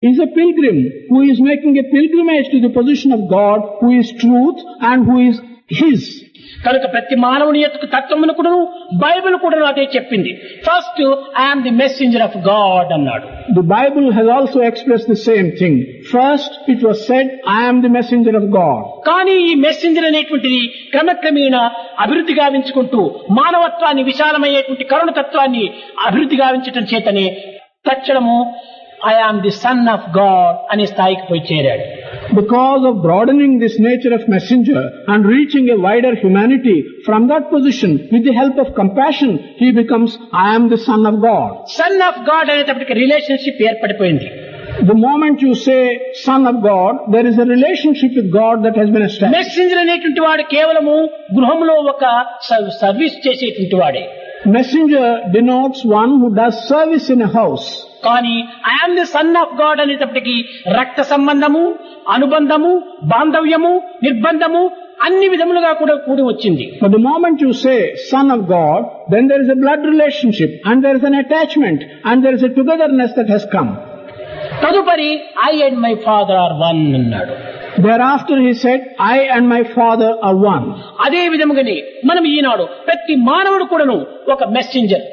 is a pilgrim who is making a pilgrimage to the position of God, who is truth and who is His. కనుక ప్రతి మానవుని యొక్క తత్వమును కూడా Bible కూడా అదే చెప్పింది. First I'm the messenger of God అన్నాడు. The Bible has also expressed the same thing. First it was said, I am the messenger of God. కానీ ఈ మెసెంజర్ అనేటువంటిది క్రమక్రమేణా అభివృద్ధి గావించుకుంటూ మానవత్వాన్ని విశాలమయ్యేటువంటి కరుణతత్వాన్ని అభివృద్ధి గావించటం చేతనే తక్షణము I am the son of God అనే స్థాయికి పోయి చేరాడు. Because of broadening this nature of messenger and reaching a wider humanity, from that position, with the help of compassion, he becomes, I am the son of God. Son of God అనేటప్పటికి relationship ఏర్పడిపోయింది. The moment you say son of God, there is a relationship with God that has been established. Messenger అనేటువంటి వాడు కేవలము గృహంలో ఒక service చేసేటువంటి వాడే. Messenger denotes one who does service in a house. కానీ I'm the son of God అనేటప్పటికీ రక్త సంబంధము, అనుబంధము, బాంధవ్యము, నిర్బంధము అన్ని విధములుగా కూడా కూడి వచ్చింది. But the moment you say son of God, then there is a blood relationship and there is an attachment and there is a togetherness that has come. తదుపరి I and my father are one అన్నాడు. Thereafter he said, I and my father are one. అదే విధముగానే మనం ఈనాడు ప్రతి మానవుడు కూడాను ఒక messenger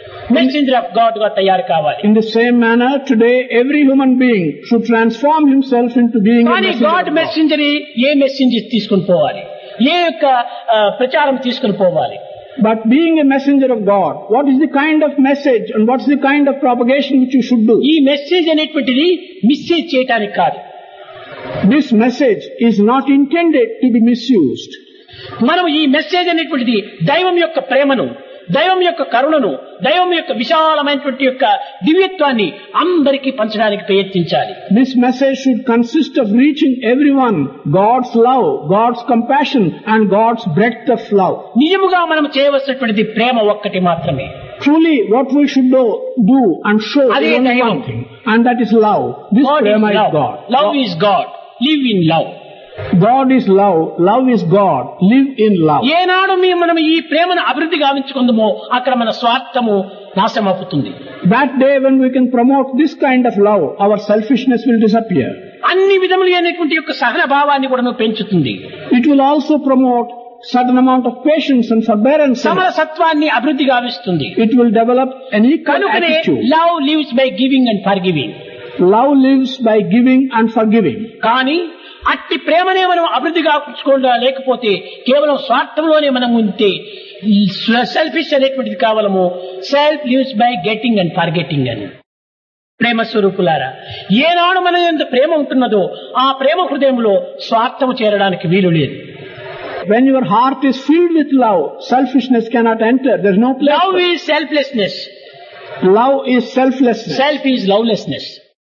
of God గా తయారు కావాలి. In the same manner, today every human being should transform himself into being a messenger of God. God messenger A messenger తీసుకుని పోవాలి, ఏ యొక్క ప్రచారం తీసుకుని పోవాలి. But being a messenger of God, what is the kind of message and what is the kind of propagation which you should do? ఈ message అనేటువంటిది misuse చేయడానికి కాదు. This message is not intended to be misused. మనం ఈ message అనేటువంటిది దైవం యొక్క ప్రేమను, దైవం యొక్క కరుణను, దైవం యొక్క విశాలమైనటువంటి యొక్క దివ్యత్వాన్ని అందరికీ పంచడానికి ప్రయత్నించాలి. This message should consist of reaching everyone God's love, God's compassion and God's breadth of love. నిజముగా మనం చేయవలసినటువంటిది ప్రేమ ఒక్కటి మాత్రమే. Truly what we should do and show is only one thing, and that is love. This prema is God. Love is God. Live in love. God is love, love is God, live in love. ఏనాడు మనం ఈ ప్రేమను అభివృద్ధి గావించుకుందామో అక్కడ మన స్వార్థము నాశనమవుతుంది. That day when we can promote this kind of love, our selfishness will disappear. అన్ని విధములైనటువంటి యొక్క సహన భావాన్ని కూడా పెంచుతుంది. It will also promote certain amount of patience and forbearance. సమరసత్వాన్ని అభివృద్ధి గావిస్తుంది. It will develop an equal attitude. Love lives by giving and forgiving. Love lives by giving and forgiving. కానీ అట్టి ప్రేమనే మనం అభివృద్ధి కాకుండా లేకపోతే కేవలం స్వార్థంలోనే మనం ఉంటే సెల్ఫిష్ అనేటువంటిది కేవలము self lives by getting and forgetting అని. ప్రేమ స్వరూపులారా, ఏనాడు మన ఎంత ప్రేమ ఉంటున్నదో ఆ ప్రేమ హృదయంలో స్వార్థము చేరడానికి వీలు లేదు. When your heart is filled with love, selfishness cannot enter. There is no place. Love is selflessness. Love is selflessness. Self is lovelessness.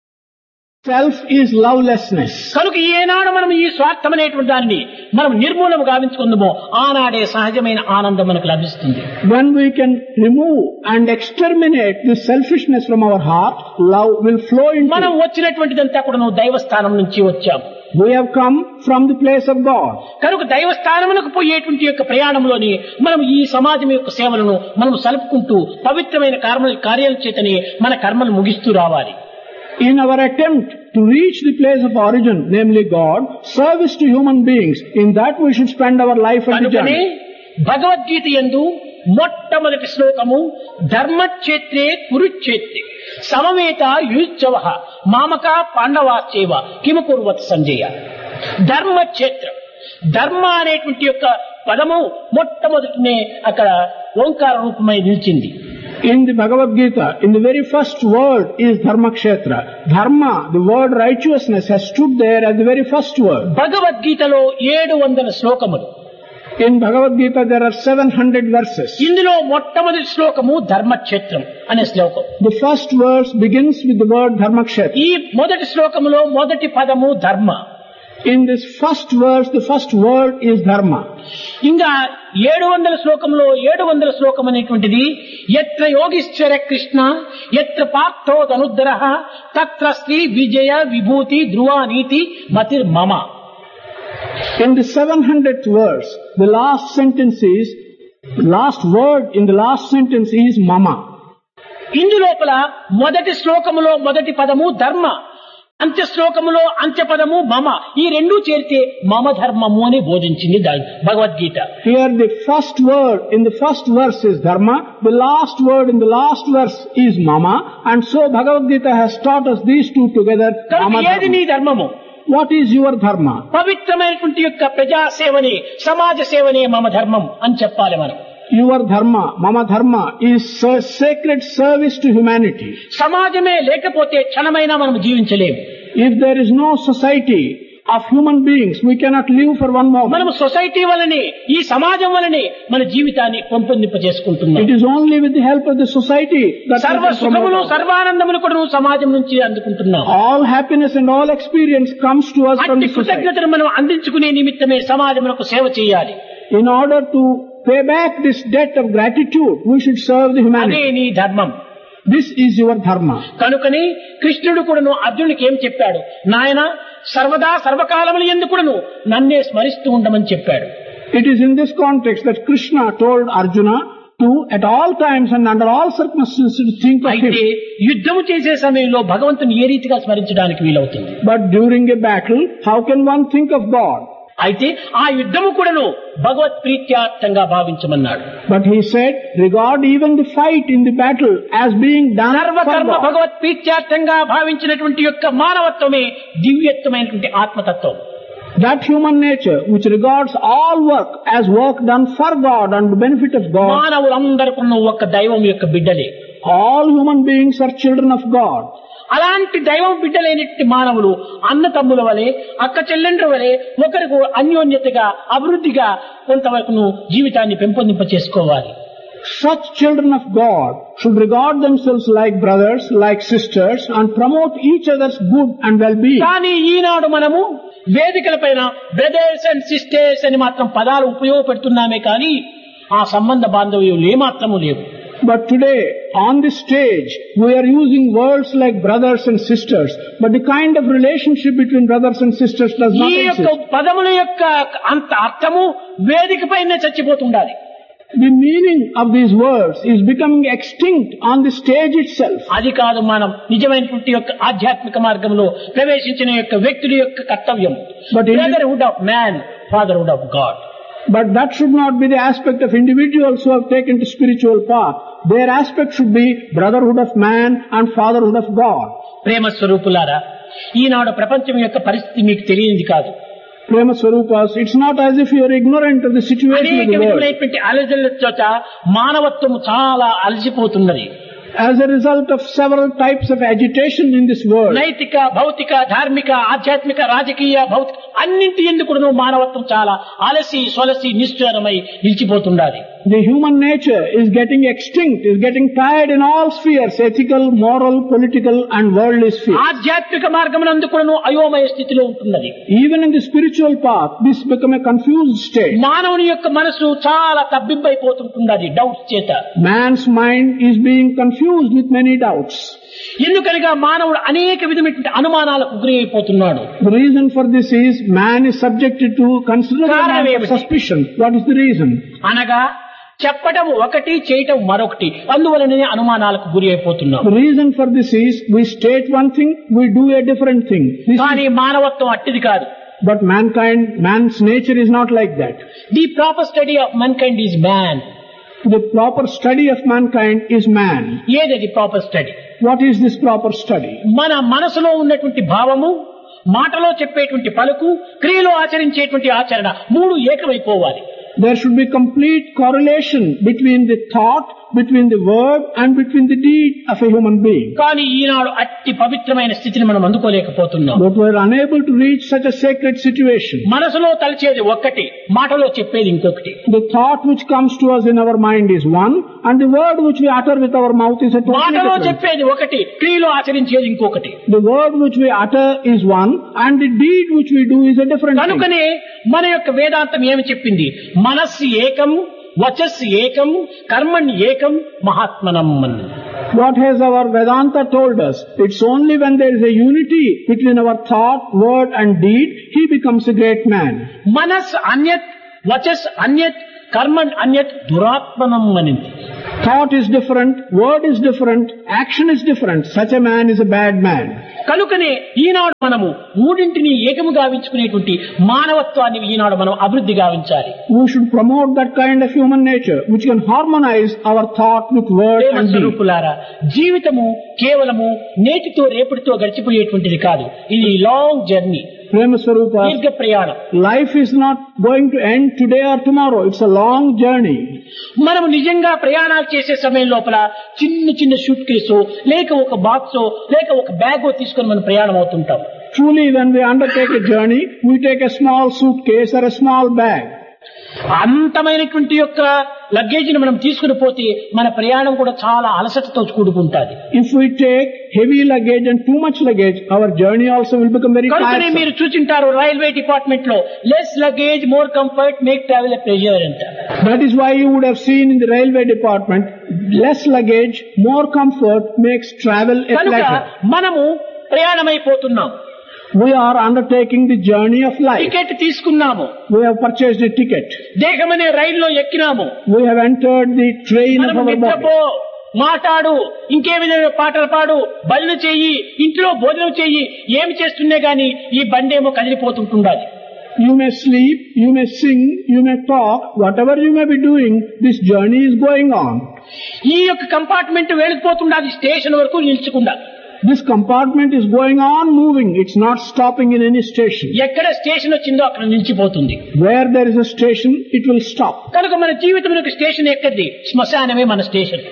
Self is lovelessness. కనుక ఏనాడు మనం ఈ స్వార్థం అనేటువంటి దాన్ని మనం నిర్మూలన గావించుకుందామో ఆనాడే సహజమైన ఆనందం మనకు లభిస్తుంది. When we can remove and exterminate this selfishness from our heart, love will flow into. మనం వచ్చినటువంటిదంతా కూడా దైవస్థానం నుంచి వచ్చాం. We have come from the place of God. కనుక దైవస్థానమునకు పోయేటువంటి యొక్క ప్రయాణంలోని మనం ఈ సమాజం యొక్క సేవలను మనం సలుపుకుంటూ పవిత్రమైన కార్యాల చేతనే మన కర్మలు ముగిస్తూ రావాలి. In our attempt to reach the place of origin, namely God, service to human beings, in that we should spend our life and journey. Bhagavad Gita యందు మొట్టమొదటి శ్లోకము ధర్మక్షేత్రే కురుక్షేత్రే సమవేత యుజ్జవః మామక పాండవాశ్చైవ కిము కుర్వత్ సంజయ. ధర్మక్షేత్రం, ధర్మ అనేటువంటి యొక్క పదము మొట్టమొదటినే అక్కడ ఓంకార రూపమై నిలిచింది. In the Bhagavad Gita, in the very first word is Dharmakshetra. Dharma, the word righteousness, has stood there as the very first word. భగవద్గీతలో 700 శ్లోకములు. In Bhagavad Gita there are 700 verses. ఇందులో మొట్టమొదటి శ్లోకము ధర్మక్షేత్రం అనే శ్లోకం. The first verse begins with the word Dharmakshetra. ఈ మొదటి శ్లోకములో మొదటి పదము ధర్మ. In this first verse, the first word is Dharma. ఇంకా 700 శ్లోకంలో 700 శ్లోకం అనేటువంటిది ఎత్ర యోగీశ్వర కృష్ణ ఎత్ర పార్థో ధనుద్ధరః తత్ర శ్రీ విజయ విభూతి ధ్రువ నీతి మతిర్ మమ. In the 700th verse, the last word in the last sentence is mama. ఇందులోపల మొదటి శ్లోకములో మొదటి పదము ధర్మ అంత్య శ్లోకములో అంత్యపదము మమ, ఈ రెండూ చేరితే మమ ధర్మము అని బోధించింది Bhagavad Gita. Here the first word in the first verse is dharma, the last word in the last verse is mama, and so Bhagavad Gita has taught us these two together. కనుక ఏది నీ ధర్మము? What is your dharma? పవిత్రమైనటువంటి యొక్క ప్రజా సేవనే, సమాజ సేవనే మమ ధర్మం అని చెప్పాలి మనం. Your dharma, mama dharma, is sacred service to humanity. సమాజమే లేకపోతే క్షణమైనా మనం జీవించలేము. If there is no society of human beings, we cannot live for one moment. మనం సొసైటీ వలనే, ఈ సమాజం వలనే మన జీవితాన్ని పెంపొందింపజేసుకుంటున్నాం. It is only with the help of the society that సర్వ సుఖములు సర్వానందములు కూడా సమాజం నుంచి అందుకుంటున్నాం. all happiness and all experience comes to us from the society. కృతజ్ఞతను మనం అందించుకునే నిమిత్తమే సమాజములకు సేవ చేయాలి. In order to pay back this debt of gratitude, we should serve the humanity. అదే నీ ధర్మం. This is your dharma. కనుకని కృష్ణుడు కూడాను అర్జునుడికి ఏం చెప్పాడు? నాయన సర్వదా సర్వకాలములు ఎందుకును నన్నే స్మరిస్తూ ఉండమని చెప్పాడు. It is in this context that Krishna told Arjuna to at all times and under all circumstances to think of him. అయితే యుద్ధము చేసే సమయంలో భగవంతుని ఏ రీతిగా స్మరించడానికి వీలవుతుంది? But during a battle, how can one think of God? అయితే ఆ యుద్ధము కూడాను భగవత్ ప్రీత్యార్థంగా భావించమన్నాడు. But he said, regard even the fight in the battle as being done for సర్వకర్మ God. భగవత్ ప్రీత్యార్థంగా భావించినటువంటి యొక్క మానవత్వమే దివ్యత్వమైనటువంటి ఆత్మతత్వం. That human nature which regards all work as work done for God and the benefit of God. మానవులందరికీ ఒక్క దైవం యొక్క బిడ్డలే. All human beings are children of God. అలాంటి దైవం బిడ్డలైనటువంటి మానవులు అన్న తమ్ముల వలె, అక్క చెల్లెండ్ర వలె ఒకరికి అన్యోన్యతగా, అభివృద్ధిగా కొంతవరకు జీవితాన్ని పెంపొందింప చేసుకోవాలి. Such children of God should regard themselves like brothers, like sisters, and promote each other's good and well-being. కానీ ఈనాడు మనము వేదికల పైన బ్రదర్స్ అండ్ సిస్టర్స్ అని మాత్రం పదాలు ఉపయోగపెడుతున్నామే కానీ ఆ సంబంధ బాంధవ్యాలు ఏమాత్రము లేవు. But today, on this stage, we are using words like brothers and sisters, but the kind of relationship between brothers and sisters does not ఈ యొక్క exist. పదముల యొక్క అంత అర్థము వేదిక పైన చచ్చిపోతుండాలి. The meaning of these words is becoming extinct on the stage itself. అది కాదు మనం నిజమైనటువంటి యొక్క ఆధ్యాత్మిక మార్గంలో ప్రవేశించిన యొక్క వ్యక్తుల యొక్క కర్తవ్యం. Brotherhood of man, fatherhood of God. But that should not be the aspect of individuals who have taken to spiritual path. Their aspect should be brotherhood of man and fatherhood of God. ప్రేమ స్వరూపులారా, ఈనాడు ప్రపంచం యొక్క పరిస్థితి మీకు తెలియనిది కాదు. Prema Swarupas, it's not as if you are ignorant of the situation of the world. అనేకమైనటువంటి అలజడుల చేత మానవత్వం చాలా అలసిపోతున్నది. As a result of several types of agitation in this world, నైతిక, భౌతిక, ధార్మిక, ఆధ్యాత్మిక, రాజకీయ, భౌతిక అన్నింటి ఎందుకు మానవత్వం చాలా అలసి సొలసి నిశ్చలమై నిలిచిపోతుండాలి. the human nature is getting extinct, is getting tired in all spheres, ethical, moral, political and worldly spheres. ఆధ్యాత్మిక మార్గమునందు కూడాను అయోమయ స్థితిలో ఉంటున్నది. Even in the spiritual path, this become a confused state. మానవుని యొక్క మనసు చాలా తబ్బిబ్బైపోతుంటున్నది డౌట్స్ చేత. Man's mind is being confused with many doubts. ఎందుకనగా మానవుడు అనేక విధమైనటువంటి అనుమానాలకు గురి అయిపోతున్నాడు. The reason for this is man is subjected to considerable suspicion. What is the reason? అనగా చెప్పడం ఒకటి, చేయటం మరొకటి. అందువలనే అనుమానాలకు గురి అయిపోతున్నాం. The reason for this is we state one thing, we do a different thing. కానీ మానవత్వం అట్టిది కాదు. But man's nature is not like that. The proper study of mankind is man. The proper study of mankind is man. ఏది proper study? What is this proper study? మన మనసులో ఉన్నటువంటి భావము, మాటలో చెప్పేటువంటి పలుకు, క్రియలో ఆచరించేటువంటి ఆచరణ మూడు ఏకమైపోవాలి. There should be complete correlation between the thought, between the word and between the deed of a human being. కానీ ఈనాడు అట్టి పవిత్రమైన స్థితిని మనం అందుకోలేకపోతున్నాం. But we are unable to reach such a sacred situation. మనసులో తలచేది ఒక్కటి, మాటలో చెప్పేది ఇంకొకటి. The thought which comes to us in our mind is one, and the word which we utter with our mouth is a totally మాటలో different. చెప్పేది ఒకటి, క్రియలో ఆచరించేది ఇంకొకటి. The word which we utter is one, and the deed which we do is a different thing. కనుకనే మన యొక్క వేదాంతం ఏమి చెప్పింది? మనస్సు ఏకం, వచస్సు ఏకం, కర్మణ్ ఏకం, మహాత్మనం. What has our Vedanta told us? It's only when there is a unity between our thought, word and deed, he becomes a great man. మనస్ అన్యత్, వచస్ అన్యత్, కర్మన్ అన్యత్ దురాత్మనం అనింది. Thought is different, word is different, action is different. Such a man is a bad man. కనుకనే ఈనాడు మనము మూడింటిని ఏకము గావించుకునేటువంటి మానవత్వాన్ని ఈనాడు మనం అభివృద్ధి గావించాలి. We should promote that kind of human nature which can harmonize our thought with word and deed. స్వరూపులారా, జీవితము కేవలము నేటితో రేపటితో గడిచిపోయేటువంటిది కాదు. ఇది లాంగ్ జర్నీ, Prema Swarupa, దీర్ఘ ప్రయాణం. life is not going to end today or tomorrow. It's a long journey. మనం నిజంగా ప్రయాణాలు చేసే సమయం లోపల చిన్న చిన్న షూట్ కేసో లేక ఒక బాక్సో లేక ఒక బ్యాగో తీసుకొని మనం ప్రయాణం అవుతుంటాం. Truly, when we undertake a journey, we take a small suitcase or a small bag. అంతమైనటువంటి యొక్క లగేజీని మనం తీసుకుని పోతే మన ప్రయాణం కూడా చాలా అలసటతో కూడుకుంటుంది. If we take heavy luggage and too much luggage, our journey also will become very కనుకనే tiresome. మీరు చూసింటారు రైల్వే డిపార్ట్మెంట్ లో less luggage more comfort make travel a pleasure అంట. That is why you would have seen in the railway department, less luggage, more comfort makes travel a కనుక pleasure. మనము ప్రయాణమైపోతున్నాం. We are undertaking the journey of life. Ticket తీసుకున్నాము, We have purchased a ticket. దేహమనే రైల్లో ఎక్కినాము. We have entered the train of మనం our body. నిద్రపో, మాట్లాడు, ఇంకే విధంగా పాటలు పాడు, బళ్ళు చెయ్యి, ఇంట్లో భోజనం చెయ్యి, ఏమి చేస్తున్నా గాని ఈ బండేమో కదిలిపోతుంటుండాలి. You may sleep, you may sing, you may talk, whatever you may be doing, this journey is going on. ఈ యొక్క కంపార్ట్మెంట్ వెళ్ళిపోతుండాలి, స్టేషన్ వరకు నిల్చుకుండా. This compartment is going on moving. It's not stopping in any station. ఎక్కడ station వచ్చిందో అక్కడ నిలిచిపోతుంది. Where there is a station, it will stop. కనుక మన జీవితంలో స్టేషన్ ఎక్కడిది? శ్మశానమే మన station.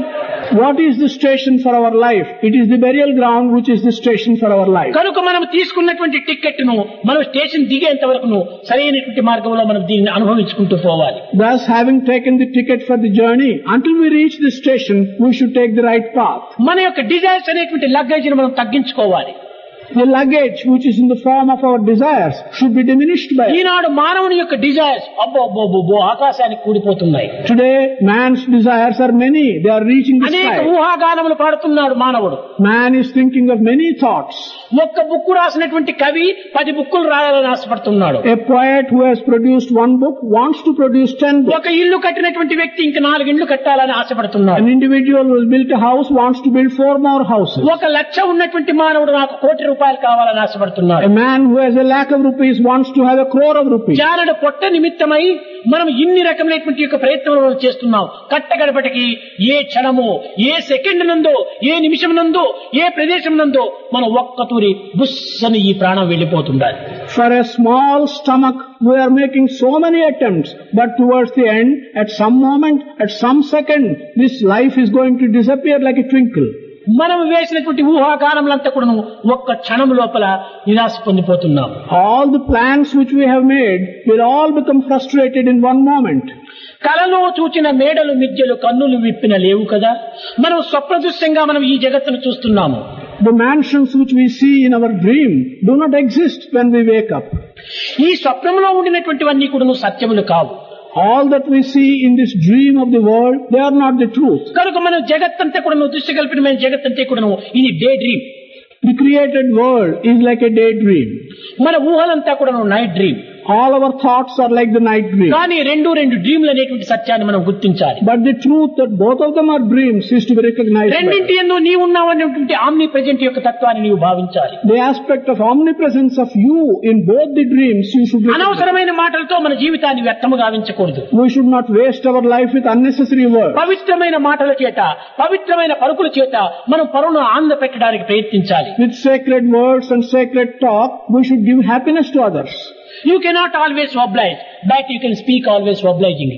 What is the station for our life? It is the burial ground which is the station for our life. కనుక మనం తీసుకున్నటువంటి టికెట్ ను మనం స్టేషన్ దిగేంత వరకు సరైనటువంటి మార్గంలో మనం దీన్ని అనుభవించుకుంటూ పోవాలి. Thus, having taken the ticket for the journey, until we reach the station, we should take the right path. మన యొక్క డిజైర్స్ అనేటువంటి లగేజ్ ని మనం తగ్గించుకోవాలి. The luggage which is in the form of our desires should be diminished by. ఈనాడు మానవుని యొక్క desires అబ్బో ఆకాశానికి కూడిపోతున్నాయి. Today, man's desires are many. They are reaching the అనేక sky. ఊహాగానములు పాడుతున్నాడు మానవుడు. Man is thinking of many thoughts. ఒక్క book రాసినటువంటి కవి 10 బుక్కులు రాయాలని ఆశపడుతున్నాడు. A poet who has produced one book wants to produce 10 books. ఒక ఇల్లు కట్టినటువంటి వ్యక్తి ఇంకా 4 ఇళ్లు కట్టాలని ఆశపడుతున్నాడు. An individual who has built a house wants to build 4 more houses. ఒక లక్ష ఉన్నటువంటి మానవుడు నాకు కోటి రూపాయలు కావాలని ఆశపడుతున్నాడు. A man who has 1,00,000 rupees wants to have 1,00,00,000 of rupees. జానుడు పొట్ట నిమిత్తమై మనం ఇన్ని రకమైనటువంటి యొక్క ప్రయత్నాలు చేస్తున్నాం. కట్టగడపటికి ఏ క్షణమో, ఏ సెకండ్ నందో, ఏ నిమిషం నందో, ఏ ప్రదేశం నందో మనం ఒక్కతూరి బుస్సని ఈ ప్రాణం వెళ్ళిపోతుండాలి. For a small stomach, we are making so many attempts, but towards the end, at some moment, at some second, this life is going to disappear like a twinkle. మనం వేసినటువంటి ఊహాగానములంతా కూడా ఒక్క క్షణం లోపల నిరాశ పొందిపోతున్నాం. All the plans which we have made will all become frustrated in one moment. కలలో చూచిన మేడలు మిద్యలు కన్నులు విప్పిన లేవు కదా. మనం స్వప్నదృశ్యంగా మనం ఈ జగత్తును చూస్తున్నాము. The mansions which we see in our dream do not exist when we wake up. ఈ స్వప్నంలో ఉండినటువంటివన్నీ కూడా సత్యములు కావు. All that we see in this dream of the world, they are not the truth. కనుక మనం జగత్తంతా కూడా దృశ్యకల్పితమైన జగత్తంతా కూడా ఇది day dream. The created world is like a daydream. మన ఊహలంతా కూడా night dream. All our thoughts are like the night dream. కానీ రెండు డ్రీమ్లు అనేటువంటి సత్యాన్ని మనం గుర్తించాలి. But the truth that both of them are dreams is to be recognized. రెండింటి యందు నీవు ఉన్నావనేటువంటి ఆమ్ని ప్రెజెంట్ యొక్క తత్వాన్ని నీవు భావించాలి. The aspect of omnipresence of you in both the dreams you should recognize. అనవసరమైన మాటలతో మన జీవితాన్ని వ్యర్థము గావించకూడదు. We should not waste our life with unnecessary words. పవిత్రమైన మాటల చేత, పవిత్రమైన పలుకుల చేత మనం పరును ఆనంద పెట్టడానికి ప్రయత్నించాలి. With sacred words and sacred talk, we should give happiness to others. You cannot always oblige, but you can speak always obligingly.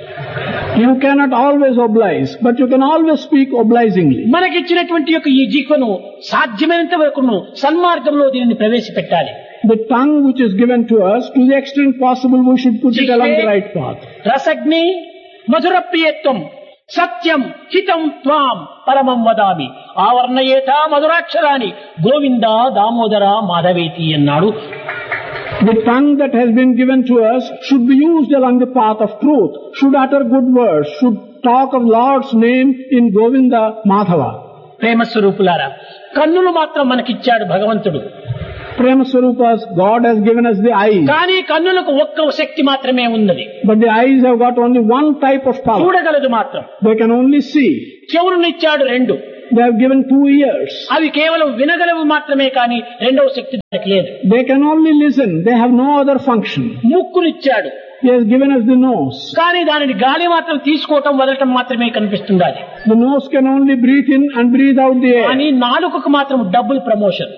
You cannot always oblige, but you can always speak obligingly. మనకిచ్చినటువంటి యొక్క ఈ జీవను సాధ్యమైనంత వరకు సన్మార్గంలో దీనిని ప్రవేశపెట్టాలి. The tongue which is given to us, to the extent possible, we should put it along the right path. రసగ్ని మధుర ప్రియత్వం సత్యం హితం త్వాం పరమం వదామి ఆవర్ణయేతా మధురాక్షరాన్ని గోవింద దామోదర మాధవేతి అన్నాడు. The tongue that has been given to us should be used along the path of truth, should utter good words, should talk of Lord's name in Govinda Madhava. ప్రేమ స్వరూపులారా, కన్నులు మాత్రం మనకిచ్చాడు భగవంతుడు. Prema Swarupas, God has given us the eyes. కానీ కన్నులకు ఒక్క శక్తి మాత్రమే ఉన్నది. But the eyes have got only one type of power. చూడగలదు మాత్రం. They can only see. చెవులనిచ్చాడు రెండు. They have given 2 ears. అవి కేవలం వినగలవు మాత్రమే కానీ రెండవ శక్తి దానికి లేదు. They can only listen. They have no other function. ముక్కునిచ్చాడు. He has given us the nose. కానీ దానిని గాలి మాత్రం తీసుకోవటం వదలటం మాత్రమే కనిపిస్తుంది. అది The nose can only breathe in and breathe out the air. కానీ నాలుకకు మాత్రం double promotion.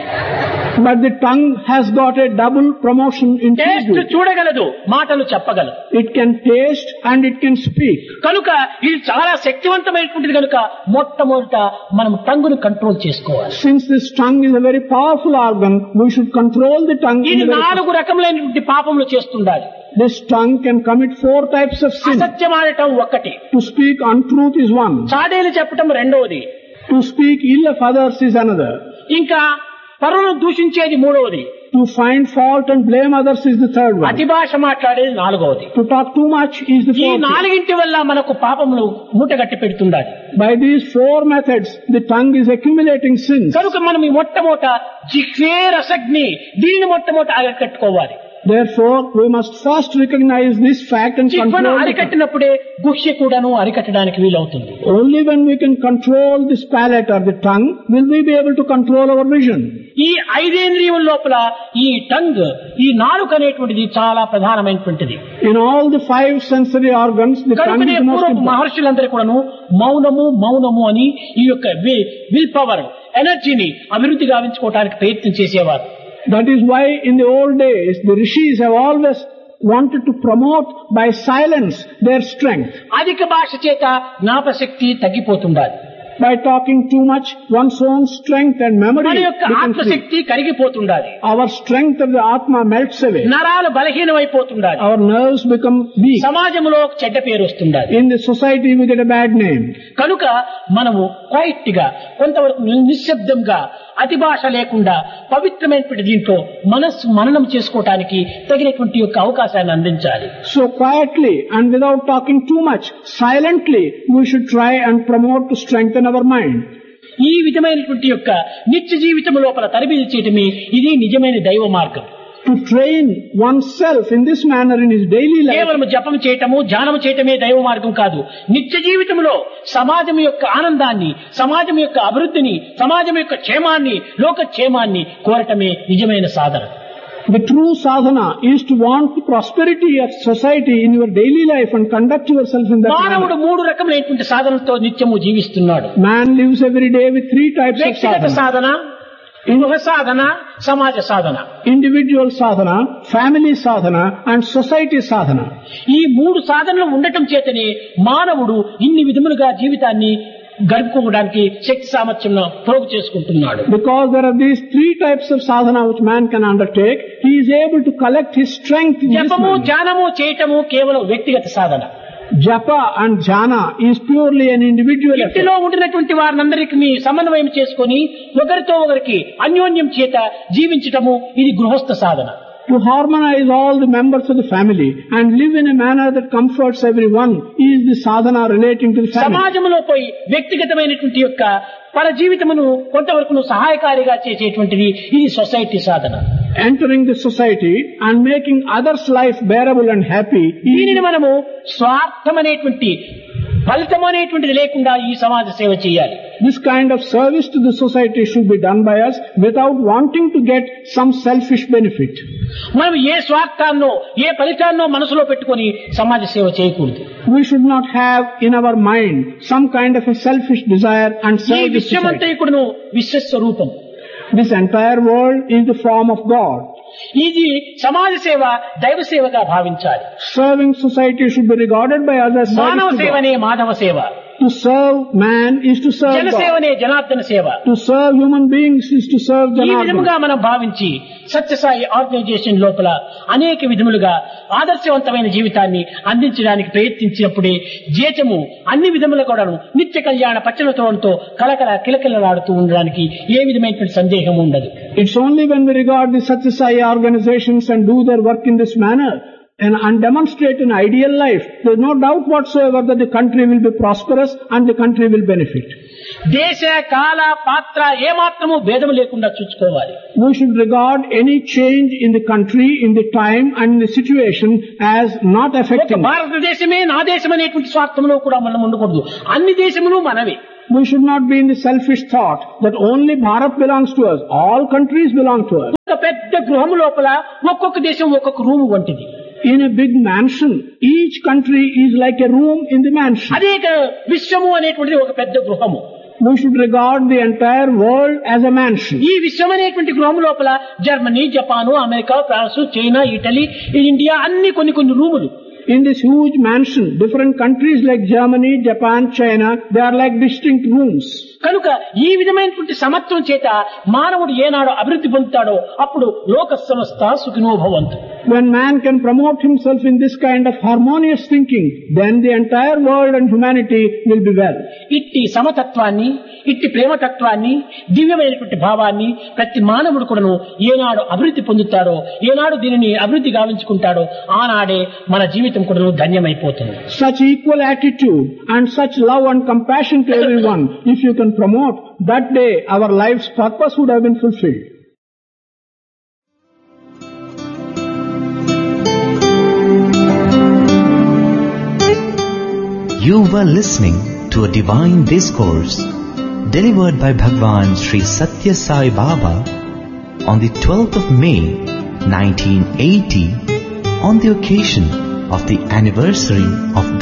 But the tongue has got a double promotion in taste taste. చూడగలదు, మాటలు చెప్పగలదు. It can taste and it can speak. కనుక ఇది చాలా శక్తివంతమైనటువంటిది కనుక మొట్టమొదట మనం టంగును control చేసుకోవాలి. Since this tongue is a very powerful organ, we should control the tongue. ఇది 4 రకములైనటువంటి పాపములు చేస్తుండాలి. This tongue can commit 4 types of sin. అసత్యమాడటం ఒకటి, To speak untruth is one. చాడీలు చెప్పటం రెండవది, To speak ill of others is another. ఇంకా పరులను దూషించేది మూడవది, To find fault and blame others is the third one. అతి భాష మాట్లాడేది నాలుగవది. To talk too much is the ఈ fourth. నాలుగింటి వల్ల మనకు పాపములు మూటగట్టి పెడుతుండాలి. By these 4 methods, the tongue is accumulating sins. కనుక మనం ఈ మొట్టమొదట జిహ్వే రసగ్ని దీనిని మొట్టమొదట అరికట్టుకోవాలి. Therefore, we must first recognize this fact and జిహ్వను control it. అరికట్టినప్పుడే గుహ్య కూడాను అరికట్టడానికి వీలవుతుంది. Only when we can control this palate or the tongue will we be able to control our vision. ఈ 5 ఇంద్రియముల లోపల ఈ టంగ్, ఈ నాలుక అనేటువంటిది చాలా ప్రధానమైనటువంటిది. In all the 5 sensory organs, the tongue కనుకనే is the most పూర్వపు important. మహర్షులందరూ కూడాను మౌనము మౌనము అని ఈ యొక్క విల్ పవర్ ఎనర్జీని అభివృద్ధి గావించుకోవడానికి ప్రయత్నం చేసేవారు. That is why in the old days, the rishis have always wanted to promote by silence their strength. అధిక భాష చేత జ్ఞాపశక్తి తగ్గిపోతుండాలి. By talking too much, one's own strength and memory మన యొక్క becomes weak. ఆత్మశక్తి కరిగిపోతుండాలి. Our strength of the Atma melts away. నరాలు బలహీనమైపోతుండాలి. Our nerves become weak. సమాజంలో ఒక చెడ్డ పేరు వస్తుండాలి. In the society, we get a bad name. కనుక మనము క్వైట్ గా కొంతవరకు నిశ్శబ్దంగా అతి భాష లేకుండా పవిత్రమైనటువంటి దీంట్లో మనస్సు మననం చేసుకోవటానికి తగినటువంటి యొక్క అవకాశాన్ని అందించాలి. So quietly and without talking too much, silently, we should try and promote to strengthen our mind. ఈ విధమైనటువంటి యొక్క నిత్య జీవితం లోపల తరబిది చేయటమే ఇది నిజమైన దైవ మార్గం. To train oneself in this manner in his daily life. కేవలం జపం చేయటము ధ్యానం చేయటమే దైవ మార్గం కాదు. నిత్య జీవితంలో సమాజం యొక్క ఆనందాన్ని, సమాజం యొక్క అభివృద్ధిని, సమాజం యొక్క క్షేమాన్ని, లోక క్షేమాన్ని కోరటమే నిజమైన సాధన. The true sadhana is to want the prosperity of society in your daily life and conduct yourself in that మానవుడు manner. 3 రకములైనటువంటి సాధనలతో నిత్యము జీవిస్తున్నాడు. Man lives every day with 3 types of వ్యక్తిగత sadhana. సాధన, గృహ సాధన, సమాజ సాధన. Individual sadhana, family sadhana and society sadhana. ఈ 3 సాధనలు ఉండటం చేతనే మానవుడు ఇన్ని విధములుగా జీవితాన్ని గడుపుకోవడానికి శక్తి సామర్థ్యం ప్రోగు చేసుకుంటున్నాడు. Because there are these 3 types of sadhana which man can undertake, he is able to collect his strength in this జపము manner. ధ్యానము చేయటము కేవలం వ్యక్తిగత సాధన. Japa and jhana is purely an individual effort. ఇంటిలో ఉండినటువంటి వారినందరికీ సమన్వయం చేసుకొని ఒకరితో ఒకరికి అన్యోన్యం చేత జీవించటము ఇది గృహస్థ సాధన. To harmonize all the members of the family and live in a manner that comforts everyone is the sadhana relating to the family. సమాజంలో పోయి వ్యక్తిగతమైనటువంటి యొక్క పర జీవితమును కొంతవరకు సహాయకారిగా చేసేటువంటిది ఇది society Sadhana. Entering the society and making others' life bearable and happy దీనిని is, మనము స్వార్థమనేటువంటి ఫలితం అనేటువంటిది లేకుండా ఈ సమాజ సేవ చేయాలి. this kind of service to the society should be done by us without wanting to get some selfish benefit. మనం ఏ స్వార్థాన్నో ఏ ఫలితాన్నో మనసులో పెట్టుకొని సమాజ సేవ చేయకూడదు. We should not have in our mind some kind of a selfish desire and ఈ serve the society. విశ్వమంతైకుడును విశ్వస్వరూపం. This entire world is the form of God. ఇది సమాజ సేవ దైవ సేవగా భావించాలి. Serving society should be regarded by us as మానవ service to God. సేవనే Madhava సేవ, To serve man is to serve జన God. సేవనే జనార్దన సేవ. To serve human beings is to serve ఈ విధముగా Janardana. మనం భావించి సత్యసాయి ఆర్గనైజేషన్ లోపల అనేక విధములుగా ఆదర్శవంతమైన జీవితాన్ని అందించడానికి ప్రయత్నించినప్పుడే జీతము అన్ని విధముల కూడా నిత్య కళ్యాణ పచ్చలతోతో కలకల కిలకిలలాడుతూ ఉండడానికి ఏ విధమైనటువంటి సందేహం ఉండదు. It's only when we regard the Satyasai organizations and do their work in this manner and demonstrate an ideal life, there is no doubt whatsoever that the country will be prosperous and the country will benefit. దేశ కాల పాత్ర ఏమాత్రము భేదము లేకుండా చూసుకోవాలి. We should regard any change in the country, in the time and in the situation as not ఒక affecting. భారతదేశమే నా దేశం అనేటువంటి స్వార్థంలో కూడా మనం ఉండకూడదు. అన్ని దేశములు మనవే. We should not be in the selfish thought that only Bharat belongs to us. All countries belong to us. ఒక పెద్ద గృహము లోపల ఒక్కొక్క దేశం ఒక్కొక్క రూము వంటిది. In a big mansion, each country is like a room in the mansion. అదే విశ్వము అనేటువంటిది ఒక పెద్ద గృహము. We should regard the entire world as a mansion. ఈ విశ్వం అనేటువంటి గృహము లోపల Germany, Japan, America, France, China, Italy, India అన్ని కొన్ని కొన్ని రూములు. In this huge mansion, different countries like Germany, Japan, China, they are like distinct rooms. కనుక ఈ విధమైనటువంటి సమత్వం చేత మానవుడు ఏనాడు అభివృద్ధి పొందుతాడో అప్పుడు లోక సమస్త సుఖినో భవంతు. When man can promote himself in this kind of harmonious thinking, then the entire world and humanity will be well. ఇట్టి సమతత్వాన్ని, ఇట్టి ప్రేమతత్వాన్ని, దివ్యమైనటువంటి భావాన్ని ప్రతి మానవుడు కూడాను ఏనాడు అభివృద్ధి పొందుతాడో, ఏనాడు దీనిని అభివృద్ధి గావించుకుంటాడో ఆనాడే మన జీవితం కూడాను ధన్యమైపోతుంది. Such equal attitude and such love and compassion to everyone, if you can promote, that day our life's purpose would have been fulfilled. You were listening to a divine discourse delivered by Bhagwan Sri Satya Sai Baba on the 12th of May 1980 on the occasion of the anniversary of